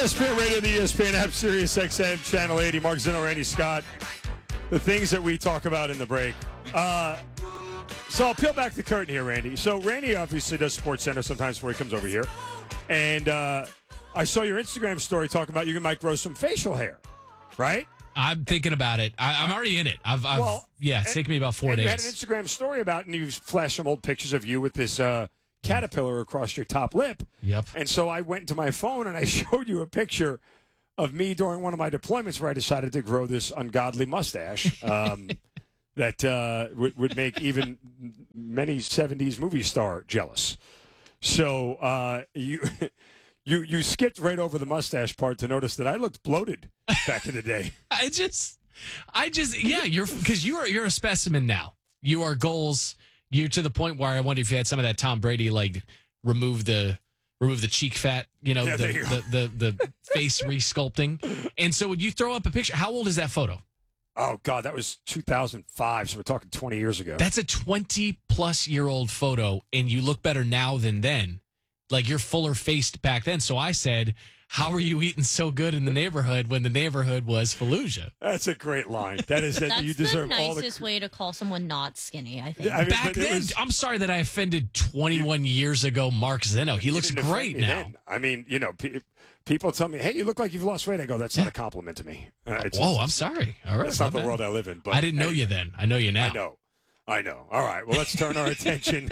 ESPN Radio, the ESPN app, Sirius XM, Channel 80, Mark Zinno, Randy Scott. The things that we talk about in the break. So I'll peel back the curtain here, Randy. So Randy obviously does Sports Center sometimes before he comes over here. And I saw your Instagram story talking about you might grow some facial hair, right? I'm thinking about it. I'm already in it. It's taken me about 4 days. You had an Instagram story about it, and you flashed some old pictures of you with this caterpillar across your top lip. Yep. And so I went into my phone and I showed you a picture of me during one of my deployments where I decided to grow this ungodly mustache that would make even many 70s movie star jealous. So you skipped right over the mustache part to notice that I looked bloated back in the day. You're a specimen now. You are goals. You're to the point where I wonder if you had some of that Tom Brady, like remove the cheek fat, the face resculpting. And so when you throw up a picture, how old is that photo? Oh, God, that was 2005, so we're talking 20 years ago. That's a 20-plus-year-old photo, and you look better now than then. Like, you're fuller-faced back then. So I said, how are you eating so good in the neighborhood when the neighborhood was Fallujah? That's a great line. That's you deserve the nicest way to call someone not skinny, I think. Back then, I'm sorry that I offended 21 years ago Mark Zinno. He looks great now. Then. I mean, people tell me, hey, you look like you've lost weight. I go, that's not a compliment to me. I'm sorry. All right. That's not the world I live in. But I didn't know you then. I know you now. I know. All right. Well, let's turn our attention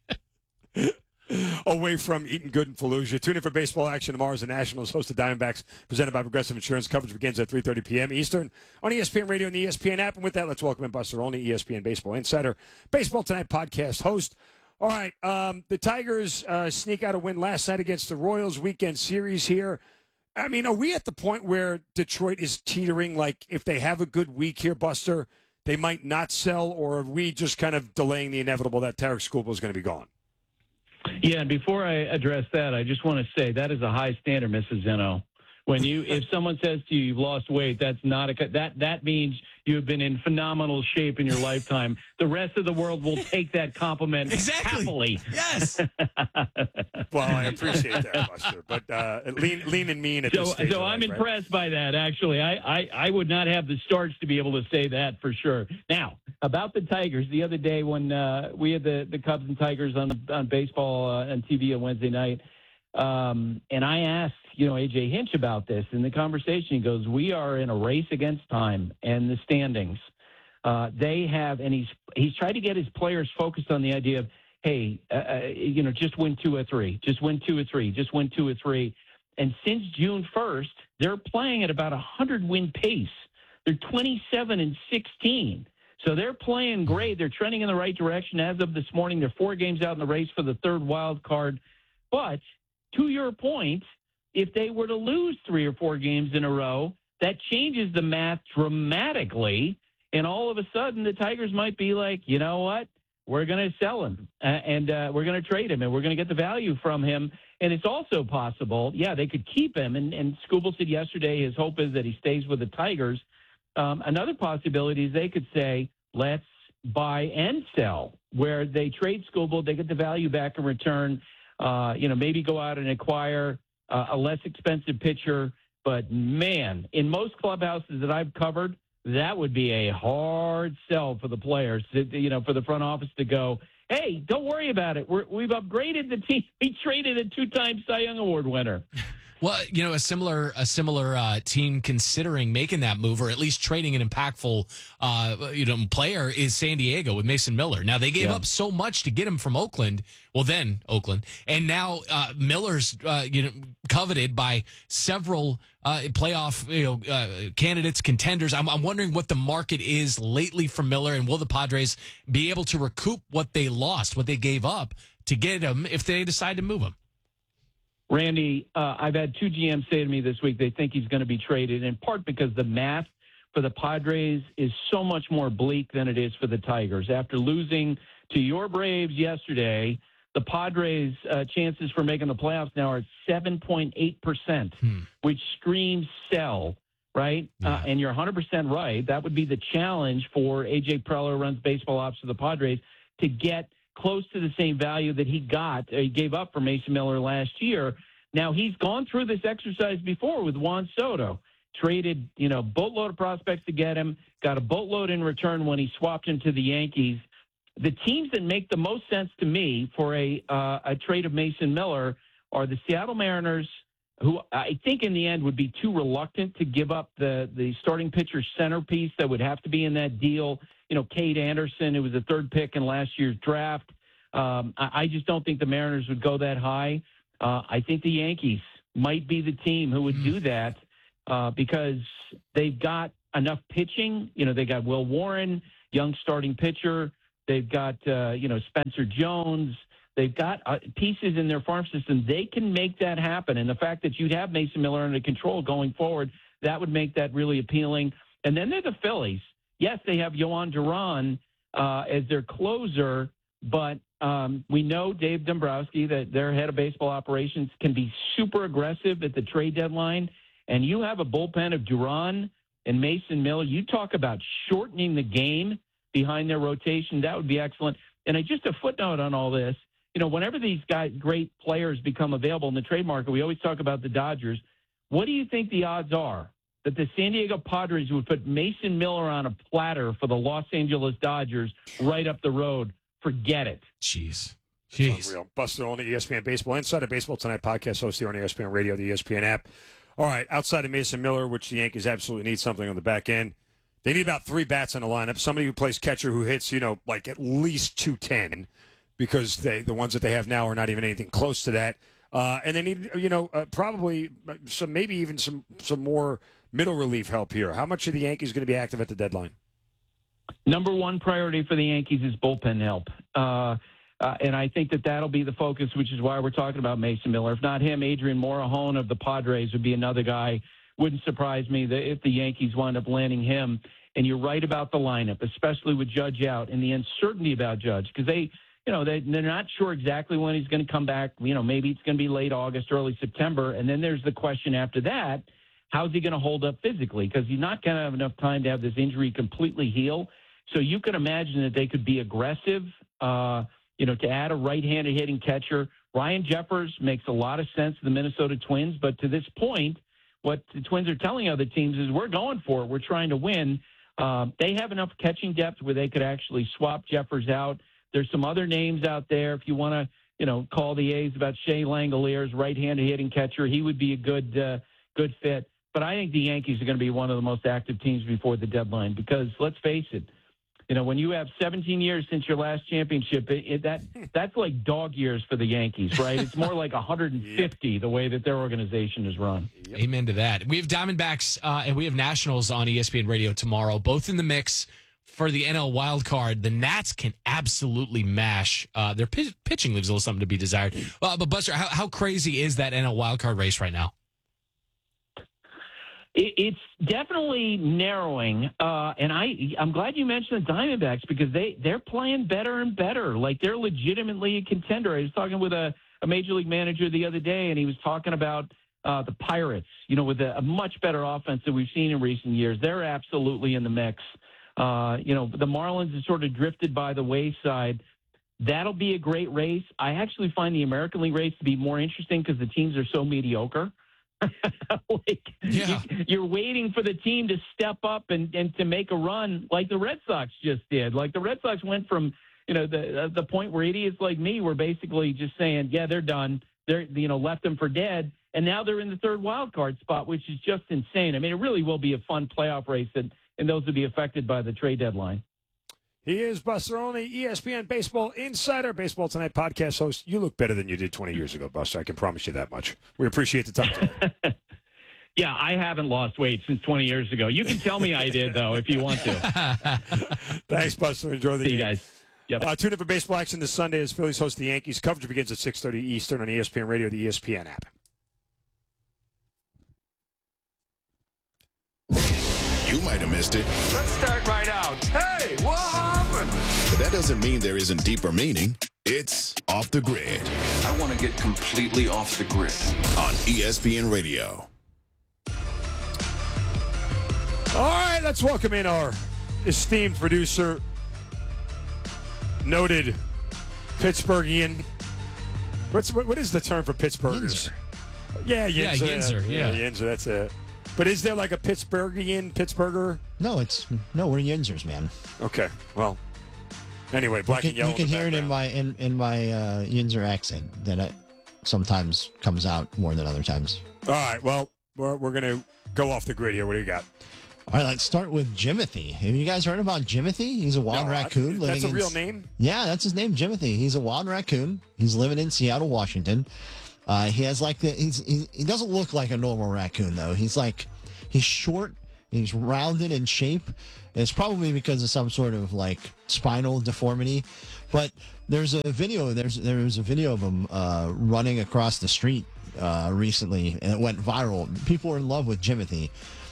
away from eating good in Fallujah. Tune in for baseball action tomorrow as the Nationals host the Diamondbacks, presented by Progressive Insurance. Coverage begins at 3:30 p.m. Eastern on ESPN Radio and the ESPN app. And with that, let's welcome in Buster Olney, ESPN Baseball Insider, Baseball Tonight podcast host. All right, the Tigers sneak out a win last night against the Royals. Weekend series here. I mean, are we at the point where Detroit is teetering? Like, if they have a good week here, Buster, they might not sell, or are we just kind of delaying the inevitable that Tarek Skubal is going to be gone? Yeah, and before I address that, I just want to say that is a high standard, Mrs. Zinno. If someone says to you you've lost weight, that's not that means you have been in phenomenal shape in your lifetime. The rest of the world will take that compliment happily. Yes. Well, I appreciate that, Buster. But lean and mean at this stage. So I'm impressed by that, actually. I would not have the starch to be able to say that for sure. Now, about the Tigers, the other day when we had the Cubs and Tigers on baseball on TV on Wednesday night, and I asked, A.J. Hinch about this in the conversation. He goes, we are in a race against time and the standings. They have, and he's tried to get his players focused on the idea of, hey, just win 2 or 3, just win 2 or 3, just win 2 or 3. And since June 1st, they're playing at about 100-win pace. They're 27-16. So they're playing great. They're trending in the right direction. As of this morning, they're 4 games out in the race for the third wild card. But to your point, if they were to lose 3 or 4 games in a row, that changes the math dramatically. And all of a sudden, the Tigers might be like, you know what? We're going to sell him and we're going to trade him and we're going to get the value from him. And it's also possible, they could keep him. And Skubal said yesterday his hope is that he stays with the Tigers. Another possibility is they could say, let's buy and sell, where they trade Skubal, they get the value back in return. Maybe go out and acquire a less expensive pitcher. But, man, in most clubhouses that I've covered, that would be a hard sell for the players, for the front office to go, hey, don't worry about it. We've upgraded the team. We traded a 2-time Cy Young Award winner. Well, a similar team considering making that move, or at least trading an impactful, player, is San Diego with Mason Miller. Now they gave up so much to get him from Oakland. Well, then Oakland, and now Miller's coveted by several playoff candidates, contenders. I'm wondering what the market is lately for Miller, and will the Padres be able to recoup what they lost, what they gave up to get him if they decide to move him? Randy, I've had 2 GMs say to me this week they think he's going to be traded, in part because the math for the Padres is so much more bleak than it is for the Tigers. After losing to your Braves yesterday, the Padres' chances for making the playoffs now are 7.8%, which screams sell, right? Yeah. And you're 100% right. That would be the challenge for A.J. Preller, who runs baseball ops for the Padres, to get close to the same value that he gave up for Mason Miller last year. Now, he's gone through this exercise before with Juan Soto. Traded, boatload of prospects to get him, got a boatload in return when he swapped him to the Yankees. The teams that make the most sense to me for a trade of Mason Miller are the Seattle Mariners, who I think in the end would be too reluctant to give up the starting pitcher centerpiece that would have to be in that deal. Cade Anderson, who was the third pick in last year's draft. I just don't think the Mariners would go that high. I think the Yankees might be the team who would do that because they've got enough pitching. They got Will Warren, young starting pitcher. They've got, Spencer Jones. They've got pieces in their farm system. They can make that happen. And the fact that you'd have Mason Miller under control going forward, that would make that really appealing. And then they're the Phillies. Yes, they have Yohan Duran as their closer, but we know Dave Dombrowski, that their head of baseball operations, can be super aggressive at the trade deadline. And you have a bullpen of Duran and Mason Miller. You talk about shortening the game behind their rotation. That would be excellent. And just a footnote on all this, whenever these great players become available in the trade market, we always talk about the Dodgers. What do you think the odds are that the San Diego Padres would put Mason Miller on a platter for the Los Angeles Dodgers right up the road? Forget it. Jeez. Unreal. Buster Olney, ESPN Baseball Insider, Baseball Tonight podcast host here on ESPN Radio, the ESPN app. All right, outside of Mason Miller, which the Yankees absolutely need something on the back end, they need about 3 bats in the lineup. Somebody who plays catcher who hits, like at least 210, because the ones that they have now are not even anything close to that. And they need, probably maybe even some more middle relief help here. How much are the Yankees going to be active at the deadline? Number one priority for the Yankees is bullpen help. And I think that'll be the focus, which is why we're talking about Mason Miller. If not him, Adrian Morejon of the Padres would be another guy. Wouldn't surprise me that if the Yankees wind up landing him. And you're right about the lineup, especially with Judge out and the uncertainty about Judge, because they're not sure exactly when he's going to come back. Maybe it's going to be late August, early September. And then there's the question after that, how's he going to hold up physically? Because he's not going to have enough time to have this injury completely heal. So you can imagine that they could be aggressive, to add a right-handed hitting catcher. Ryan Jeffers makes a lot of sense to the Minnesota Twins. But to this point, what the Twins are telling other teams is we're going for it. We're trying to win. They have enough catching depth where they could actually swap Jeffers out. There's some other names out there. If you want to, call the A's about Shea Langoliers, right-handed hitting catcher, he would be a good fit. But I think the Yankees are going to be one of the most active teams before the deadline because, let's face it, when you have 17 years since your last championship, that's like dog years for the Yankees, right? It's more like 150 the way that their organization is run. Yep. Amen to that. We have Diamondbacks and we have Nationals on ESPN Radio tomorrow, both in the mix for the NL wild card. The Nats can absolutely mash. Their pitching leaves a little something to be desired. But Buster, how crazy is that NL wild card race right now? It's definitely narrowing, and I'm glad you mentioned the Diamondbacks because they're playing better and better. Like, they're legitimately a contender. I was talking with a major league manager the other day, and he was talking about the Pirates, with a much better offense than we've seen in recent years. They're absolutely in the mix. The Marlins have sort of drifted by the wayside. That'll be a great race. I actually find the American League race to be more interesting because the teams are so mediocre. You're waiting for the team to step up and to make a run like the Red Sox just did. Like the Red Sox went from, the point where idiots like me were basically just saying, yeah, they're done. They're, left them for dead. And now they're in the third wild card spot, which is just insane. I mean, it really will be a fun playoff race and those will be affected by the trade deadline. He is Buster Olney, ESPN Baseball Insider, Baseball Tonight podcast host. You look better than you did 20 years ago, Buster. I can promise you that much. We appreciate the time. Yeah, I haven't lost weight since 20 years ago. You can tell me I did, though, if you want to. Thanks, Buster. Enjoy the See game. you guys. Yep. Tune in for baseball action this Sunday as Phillies host the Yankees. Coverage begins at 6:30 Eastern on ESPN Radio, the ESPN app. You might have missed it. Let's start right out. Hey, what happened? But that doesn't mean there isn't deeper meaning. It's Off the Grid I want to get completely off the grid. on ESPN Radio. All right, let's welcome in our esteemed producer, noted Pittsburghian. What is the term for Pittsburghers? Yeah, Yinzer. Yinzer, yeah. Yinzer, that's it. But is there like a Pittsburgher? No, we're Yinzers, man. Okay, well. Anyway, black and yellow. You can in the hear it in my Yinzer accent that sometimes comes out more than other times. All right, well, we're going to go off the grid here. What do you got? All right, let's start with Jimothy. Have you guys heard about Jimothy? He's a wild raccoon. That's a living real name? Yeah, that's his name, Jimothy. He's a wild raccoon. He's living in Seattle, Washington. He has like he doesn't look like a normal raccoon though. He's short. He's rounded in shape. It's probably because of some sort of like spinal deformity. But there's a video. There was a video of him running across the street recently, and it went viral. People are in love with Jimothy.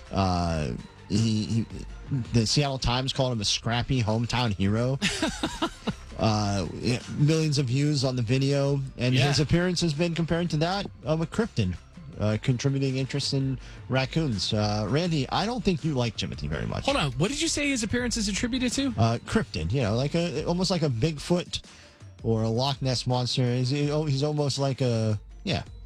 The Seattle Times called him a scrappy hometown hero. Millions of views on the video, and his appearance has been compared to that of a Krypton, contributing interest in raccoons. Randy, I don't think you like Jimothy very much. Hold on, what did you say his appearance is attributed to? Krypton, like almost like a Bigfoot or a Loch Ness monster. He's almost like a